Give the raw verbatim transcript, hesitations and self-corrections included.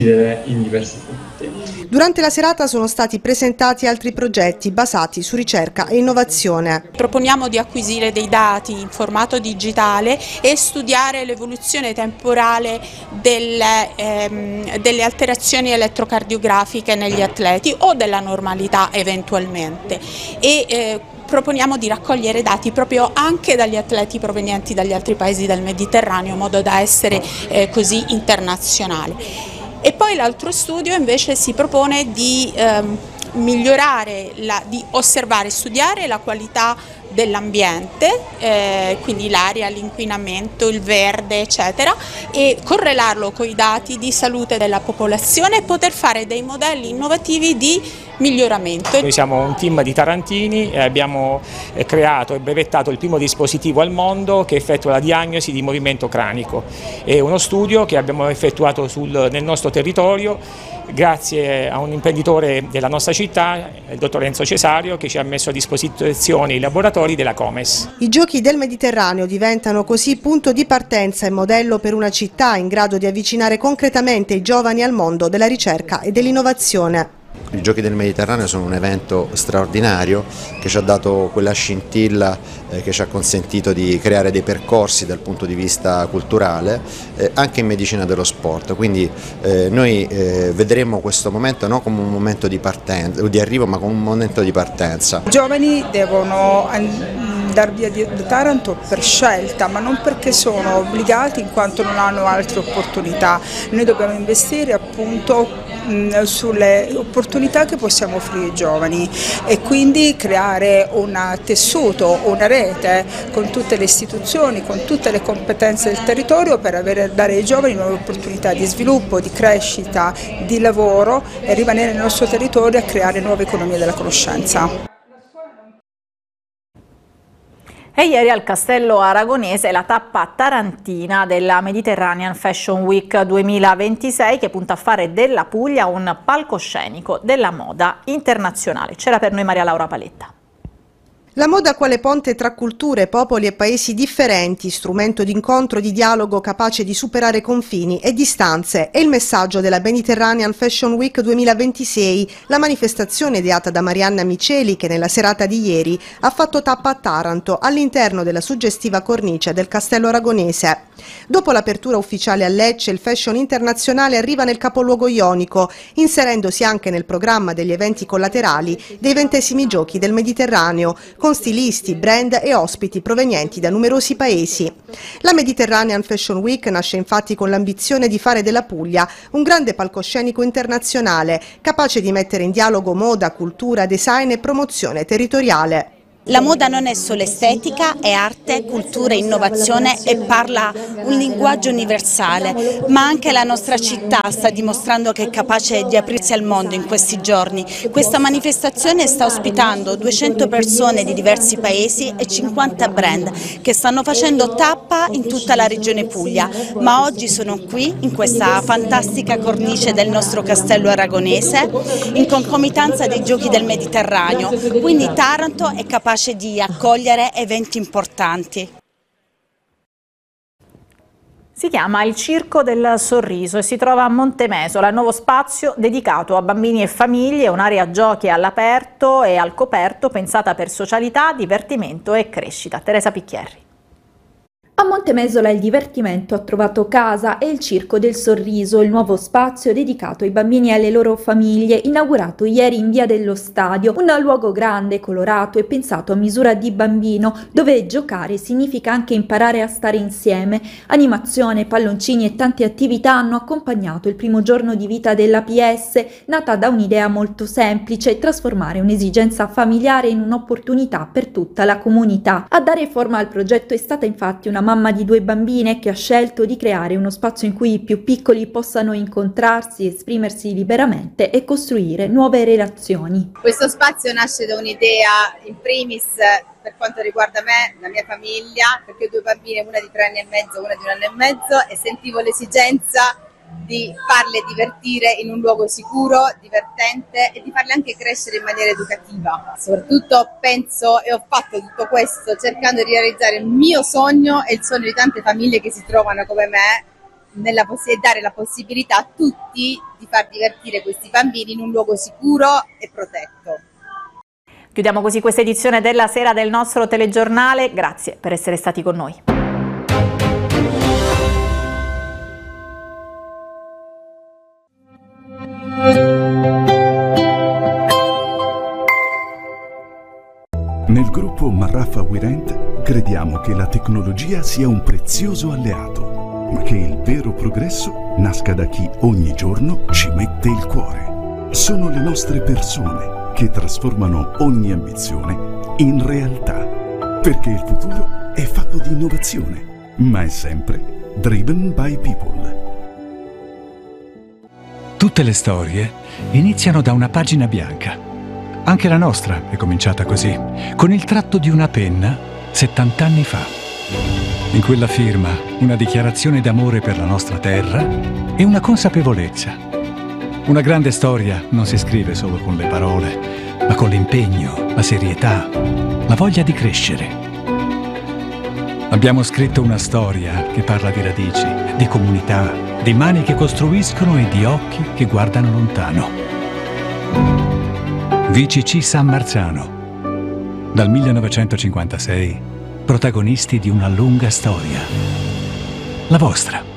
in diversi punti. Durante la serata sono stati presentati altri progetti basati su ricerca e innovazione. Proponiamo di acquisire dei dati in formato digitale e studiare l'evoluzione temporale delle, ehm, delle alterazioni elettrocardiografiche negli atleti o della normalità eventualmente. E, eh, proponiamo di raccogliere dati proprio anche dagli atleti provenienti dagli altri paesi del Mediterraneo in modo da essere eh, così internazionale. E poi l'altro studio invece si propone di ehm, migliorare, la, di osservare e studiare la qualità dell'ambiente, eh, quindi l'aria, l'inquinamento, il verde eccetera, e correlarlo con i dati di salute della popolazione e poter fare dei modelli innovativi di miglioramento. Noi siamo un team di tarantini e abbiamo creato e brevettato il primo dispositivo al mondo che effettua la diagnosi di movimento cranico. È uno studio che abbiamo effettuato sul, nel nostro territorio grazie a un imprenditore della nostra città, il dottor Enzo Cesario, che ci ha messo a disposizione i laboratori della Comes. I Giochi del Mediterraneo diventano così punto di partenza e modello per una città in grado di avvicinare concretamente i giovani al mondo della ricerca e dell'innovazione. I Giochi del Mediterraneo sono un evento straordinario che ci ha dato quella scintilla eh, che ci ha consentito di creare dei percorsi dal punto di vista culturale eh, anche in medicina dello sport, quindi eh, noi eh, vedremo questo momento non come un momento di partenza, di arrivo, ma come un momento di partenza. I giovani devono andare via da Taranto per scelta, ma non perché sono obbligati in quanto non hanno altre opportunità. Noi dobbiamo investire appunto mh, sulle opportunità che possiamo offrire ai giovani e quindi creare un tessuto, una rete con tutte le istituzioni, con tutte le competenze del territorio per avere, dare ai giovani nuove opportunità di sviluppo, di crescita, di lavoro e rimanere nel nostro territorio a creare nuove economie della conoscenza. E ieri al Castello Aragonese la tappa tarantina della Mediterranean Fashion Week duemilaventisei che punta a fare della Puglia un palcoscenico della moda internazionale. C'era per noi Maria Laura Paletta. La moda quale ponte tra culture, popoli e paesi differenti, strumento di incontro e di dialogo capace di superare confini e distanze, è il messaggio della Mediterranean Fashion Week duemilaventisei, la manifestazione ideata da Marianna Miceli che nella serata di ieri ha fatto tappa a Taranto all'interno della suggestiva cornice del Castello Aragonese. Dopo l'apertura ufficiale a Lecce, il fashion internazionale arriva nel capoluogo ionico, inserendosi anche nel programma degli eventi collaterali dei ventesimi Giochi del Mediterraneo, con stilisti, brand e ospiti provenienti da numerosi paesi. La Mediterranean Fashion Week nasce infatti con l'ambizione di fare della Puglia un grande palcoscenico internazionale, capace di mettere in dialogo moda, cultura, design e promozione territoriale. La moda non è solo estetica, è arte, cultura, innovazione e parla un linguaggio universale, ma anche la nostra città sta dimostrando che è capace di aprirsi al mondo in questi giorni. Questa manifestazione sta ospitando duecento persone di diversi paesi e cinquanta brand che stanno facendo tappa in tutta la regione Puglia, ma oggi sono qui in questa fantastica cornice del nostro Castello Aragonese in concomitanza dei Giochi del Mediterraneo, quindi Taranto è capace di accogliere eventi importanti. Si chiama il Circo del Sorriso e si trova a Montemesola, il nuovo spazio dedicato a bambini e famiglie, un'area giochi all'aperto e al coperto pensata per socialità, divertimento e crescita. Teresa Picchierri. A Montemesola il divertimento ha trovato casa e il Circo del Sorriso, il nuovo spazio dedicato ai bambini e alle loro famiglie, inaugurato ieri in Via dello Stadio, un luogo grande, colorato e pensato a misura di bambino, dove giocare significa anche imparare a stare insieme. Animazione, palloncini e tante attività hanno accompagnato il primo giorno di vita della P S, nata da un'idea molto semplice: trasformare un'esigenza familiare in un'opportunità per tutta la comunità. A dare forma al progetto è stata infatti una mamma di due bambine che ha scelto di creare uno spazio in cui i più piccoli possano incontrarsi, esprimersi liberamente e costruire nuove relazioni. Questo spazio nasce da un'idea in primis per quanto riguarda me, la mia famiglia, perché ho due bambine, una di tre anni e mezzo, una di un anno e mezzo, e sentivo l'esigenza di farle divertire in un luogo sicuro, divertente e di farle anche crescere in maniera educativa. Soprattutto penso e ho fatto tutto questo cercando di realizzare il mio sogno e il sogno di tante famiglie che si trovano come me, nella poss- e dare la possibilità a tutti far divertire questi bambini in un luogo sicuro e protetto. Chiudiamo così questa edizione della sera del nostro telegiornale. Grazie per essere stati con noi. Nel gruppo Marraffa Wirent crediamo che la tecnologia sia un prezioso alleato, ma che il vero progresso nasca da chi ogni giorno ci mette il cuore. Sono le nostre persone che trasformano ogni ambizione in realtà, perché il futuro è fatto di innovazione, ma è sempre driven by people. Tutte le storie iniziano da una pagina bianca. Anche la nostra è cominciata così, con il tratto di una penna settanta anni fa. In quella firma, una dichiarazione d'amore per la nostra terra e una consapevolezza. Una grande storia non si scrive solo con le parole, ma con l'impegno, la serietà, la voglia di crescere. Abbiamo scritto una storia che parla di radici, di comunità, di mani che costruiscono e di occhi che guardano lontano. V C C San Marzano. Dal millenovecentocinquantasei, protagonisti di una lunga storia. La vostra.